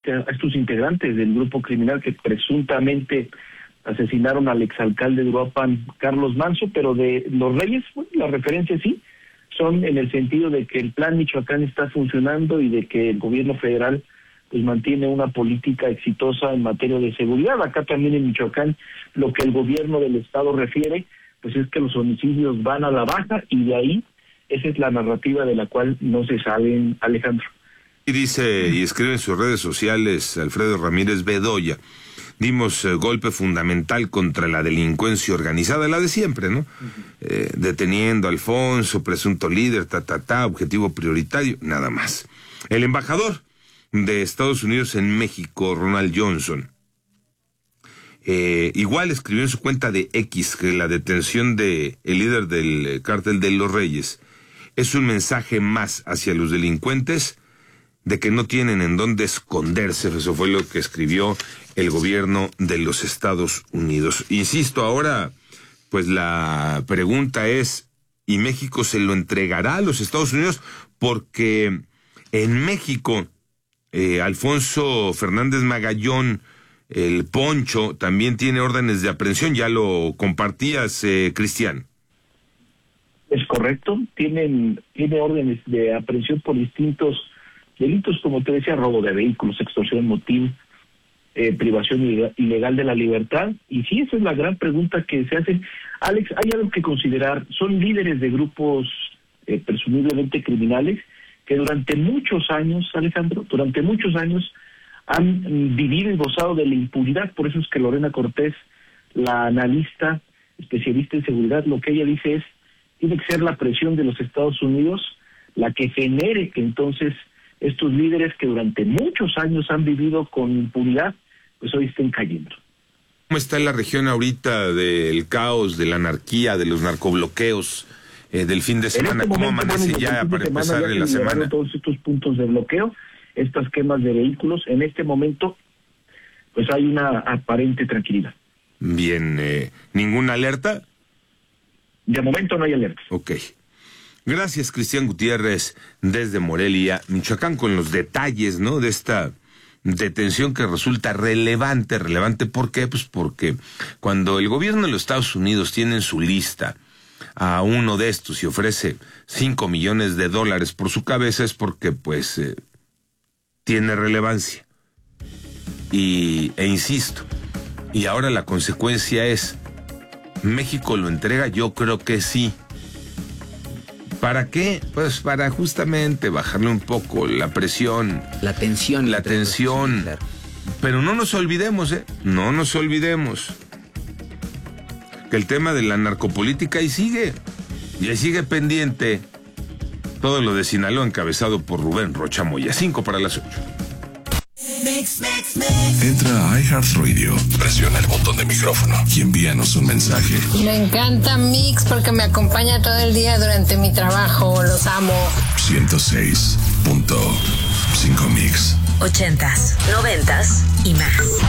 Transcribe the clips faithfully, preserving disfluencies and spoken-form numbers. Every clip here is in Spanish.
este, a estos integrantes del grupo criminal que presuntamente asesinaron al exalcalde de Uruapan, Carlos Manso, pero de los Reyes, bueno, la referencia sí, son en el sentido de que el Plan Michoacán está funcionando y de que el gobierno federal pues mantiene una política exitosa en materia de seguridad. Acá también en Michoacán, lo que el gobierno del estado refiere, pues es que los homicidios van a la baja, y de ahí, esa es la narrativa de la cual no se sabe, Alejandro. Y dice y escribe en sus redes sociales Alfredo Ramírez Bedoya: dimos eh, golpe fundamental contra la delincuencia organizada, la de siempre, ¿no? Uh-huh. Eh, deteniendo a Alfonso, presunto líder, ta, ta, ta, objetivo prioritario, nada más. El embajador de Estados Unidos en México, Ronald Johnson, eh, igual escribió en su cuenta de X que la detención de el líder del cártel de los Reyes es un mensaje más hacia los delincuentes de que no tienen en dónde esconderse. Eso fue lo que escribió el gobierno de los Estados Unidos. Insisto, ahora, pues la pregunta es, ¿y México se lo entregará a los Estados Unidos? Porque en México, eh, Alfonso Fernández Magallón, el Poncho, también tiene órdenes de aprehensión. Ya lo compartías, eh, Cristian. Es correcto, tienen tiene órdenes de aprehensión por distintos delitos, como te decía, robo de vehículos, extorsión, motín, eh, privación ilegal de la libertad. Y sí, esa es la gran pregunta que se hace. Alex, hay algo que considerar. Son líderes de grupos eh, presumiblemente criminales que durante muchos años, Alejandro, durante muchos años han vivido y gozado de la impunidad. Por eso es que Lorena Cortés, la analista especialista en seguridad, lo que ella dice es, tiene que ser la presión de los Estados Unidos la que genere que entonces estos líderes que durante muchos años han vivido con impunidad, pues hoy estén cayendo. ¿Cómo está la región ahorita del caos, de la anarquía, de los narcobloqueos, eh, del fin de semana? Este ¿Cómo momento, amanece bueno, ya para empezar ya la semana? Todos estos puntos de bloqueo, estas quemas de vehículos, en este momento, pues hay una aparente tranquilidad. Bien, eh, ¿ninguna alerta? De momento no hay alerta. Ok. Gracias, Cristian Gutiérrez, desde Morelia, Michoacán, con los detalles, ¿no?, de esta detención que resulta relevante. ¿Relevante por qué? Pues porque cuando el gobierno de los Estados Unidos tiene en su lista a uno de estos y ofrece cinco millones de dólares por su cabeza, es porque, pues, eh, tiene relevancia. Y, e insisto, y ahora la consecuencia es, ¿México lo entrega? Yo creo que sí. ¿Para qué? Pues para justamente bajarle un poco la presión. La tensión. La tensión. Claro. Pero no nos olvidemos, ¿eh? No nos olvidemos que el tema de la narcopolítica ahí sigue. Y ahí sigue pendiente todo lo de Sinaloa, encabezado por Rubén Rocha Moya. Cinco para las ocho. Mix, mix, mix. Entra a iHeartRadio, presiona el botón de micrófono y envíanos un mensaje. Me encanta Mix porque me acompaña todo el día durante mi trabajo. Los amo. ciento seis punto cinco Mix. Ochentas, noventas y más.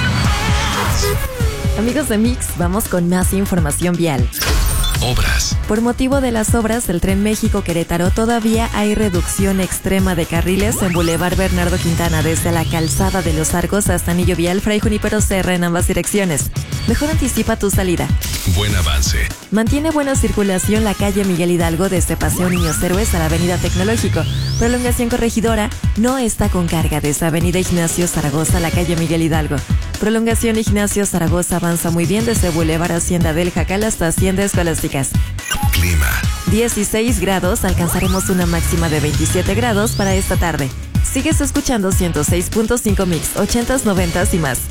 Amigos de Mix, vamos con más información vial. Obras. Por motivo de las obras del Tren México-Querétaro, todavía hay reducción extrema de carriles en Boulevard Bernardo Quintana, desde la Calzada de los Arcos hasta Anillo Vial Fray Junípero Serra en ambas direcciones. Mejor anticipa tu salida. Buen avance. Mantiene buena circulación la calle Miguel Hidalgo desde Paseo Niños Héroes a la Avenida Tecnológico. Prolongación Corregidora no está con carga desde Avenida Ignacio Zaragoza a la calle Miguel Hidalgo. Prolongación Ignacio Zaragoza avanza muy bien desde Boulevard Hacienda del Jacal hasta Hacienda Escolásticas. Clima. dieciséis grados, alcanzaremos una máxima de veintisiete grados para esta tarde. Sigues escuchando ciento seis punto cinco Mix, ochentas, noventas y más.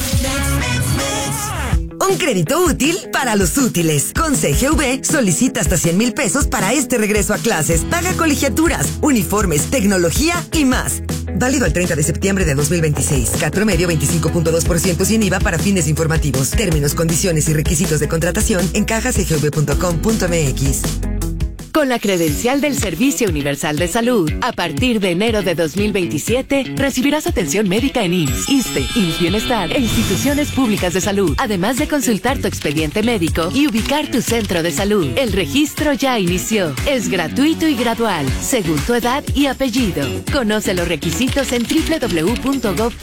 Un crédito útil para los útiles. Con C G V solicita hasta cien mil pesos para este regreso a clases. Paga colegiaturas, uniformes, tecnología y más. Válido al treinta de septiembre de dos mil veintiséis. C A T promedio veinticinco punto dos por ciento sin I V A para fines informativos. Términos, condiciones y requisitos de contratación en caja c g v punto com punto m x. Con la credencial del Servicio Universal de Salud, a partir de enero de dos mil veintisiete, recibirás atención médica en I M S S, ISSSTE, I M S S Bienestar e instituciones públicas de salud, además de consultar tu expediente médico y ubicar tu centro de salud. El registro ya inició. Es gratuito y gradual, según tu edad y apellido. Conoce los requisitos en doble u doble u doble u punto gov